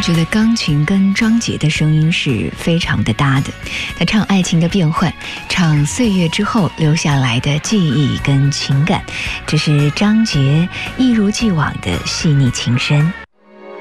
觉得钢琴跟张杰的声音是非常的搭的，他唱爱情的变换，唱岁月之后留下来的记忆跟情感，这是张杰一如既往的细腻情深。